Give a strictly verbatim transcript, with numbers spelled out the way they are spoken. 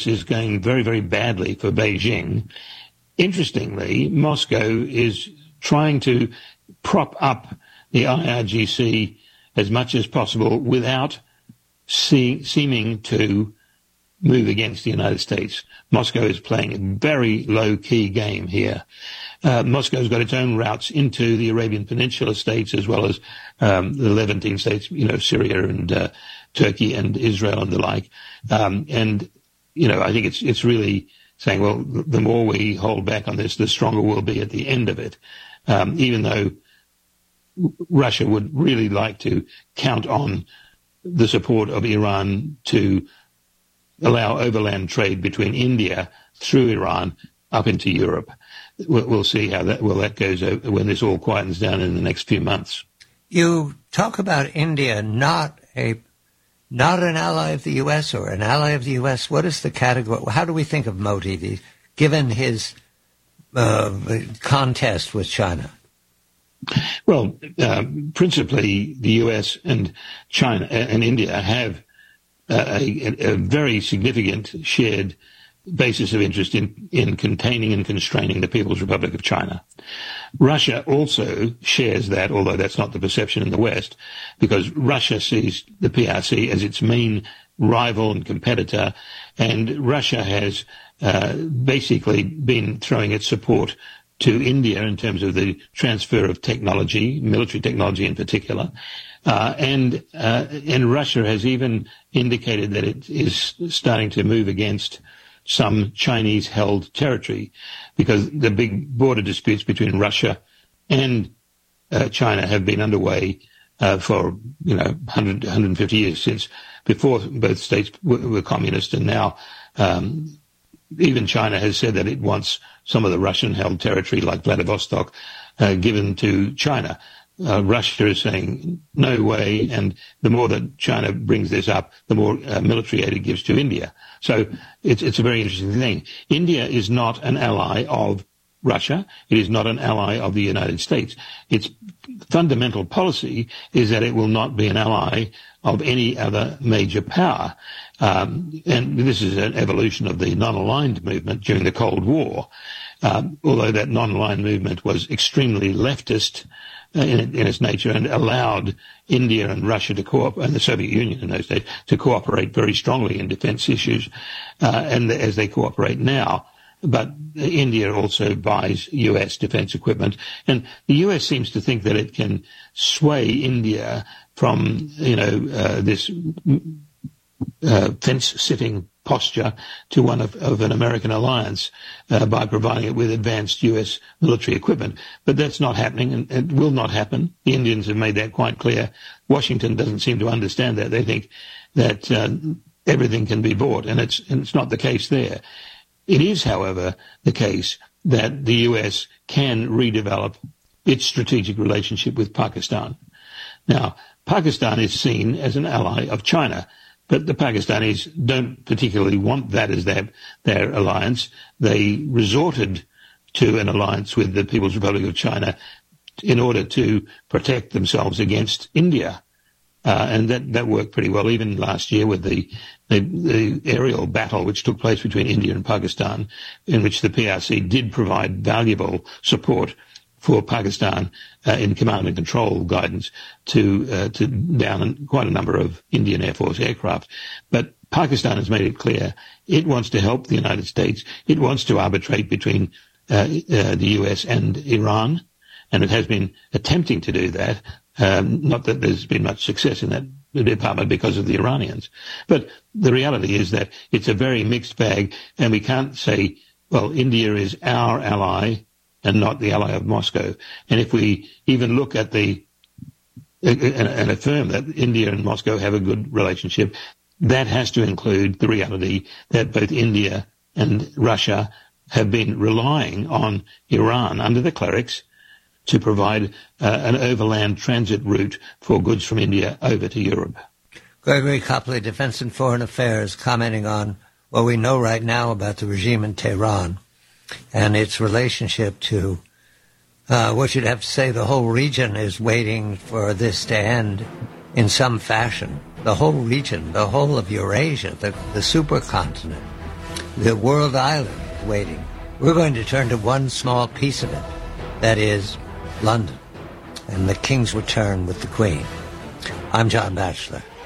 is going very, very badly for Beijing. Interestingly, Moscow is trying to prop up the I R G C as much as possible without see, seeming to move against the United States. Moscow is playing a very low-key game here. Uh, Moscow's got its own routes into the Arabian Peninsula states as well as um, the Levantine states, you know, Syria and uh, Turkey and Israel and the like. Um, and, you know, I think it's it's really saying, well, the more we hold back on this, the stronger we'll be at the end of it, um, even though Russia would really like to count on the support of Iran to allow overland trade between India through Iran up into Europe. We'll see how that well that goes when this all quietens down in the next few months. You talk about India not a not an ally of the U S or an ally of the U S. What is the category? How do we think of Modi, given his uh, contest with China? Well, uh, principally the U S and China and India have uh, a, a very significant shared basis of interest in, in containing and constraining the People's Republic of China. Russia also shares that, although that's not the perception in the West, because Russia sees the P R C as its main rival and competitor, and Russia has uh, basically been throwing its support to India in terms of the transfer of technology, military technology in particular. Uh, and, uh, and Russia has even indicated that it is starting to move against some Chinese-held territory, because the big border disputes between Russia and uh, China have been underway uh, for, you know, one hundred, one hundred fifty years, since before both states were, were communist, and now um, even China has said that it wants some of the Russian-held territory, like Vladivostok, uh, given to China. Uh, Russia is saying, no way, and the more that China brings this up, the more uh, military aid it gives to India. So it's, it's a very interesting thing. India is not an ally of Russia. It is not an ally of the United States. Its fundamental policy is that it will not be an ally of any other major power. Um, and this is an evolution of the non-aligned movement during the Cold War, um, although that non-aligned movement was extremely leftist In, in its nature, and allowed India and Russia to cooperate, and the Soviet Union in those days, to cooperate very strongly in defense issues, uh, and as they cooperate now. But India also buys U S defense equipment, and the U S seems to think that it can sway India from, you know, uh, this uh, fence-sitting posture to one of, of an American alliance uh, by providing it with advanced U S military equipment. But that's not happening, and it will not happen. The Indians have made that quite clear. Washington doesn't seem to understand that. They think that uh, everything can be bought, and it's, and it's not the case there. It is, however, the case that the U S can redevelop its strategic relationship with Pakistan. Now, Pakistan is seen as an ally of China, but the Pakistanis don't particularly want that as their, their alliance. They resorted to an alliance with the People's Republic of China in order to protect themselves against India. Uh, and that, that worked pretty well, even last year with the, the, the aerial battle which took place between India and Pakistan, in which the P R C did provide valuable support for Pakistan uh, in command and control guidance to uh, to down quite a number of Indian Air Force aircraft. But Pakistan has made it clear it wants to help the United States. It wants to arbitrate between uh, uh, the U S and Iran, and it has been attempting to do that. Um, not that there's been much success in that department because of the Iranians. But the reality is that it's a very mixed bag, and we can't say, well, India is our ally and not the ally of Moscow. And if we even look at the, and, and affirm that India and Moscow have a good relationship, that has to include the reality that both India and Russia have been relying on Iran under the clerics to provide uh, an overland transit route for goods from India over to Europe. Gregory Copley, Defense and Foreign Affairs, commenting on what we know right now about the regime in Tehran and its relationship to uh, what you'd have to say the whole region is waiting for this to end in some fashion. The whole region, the whole of Eurasia, the, the supercontinent. the world island waiting. We're going to turn to one small piece of it, that is London, and the King's return with the Queen. I'm John Batchelor.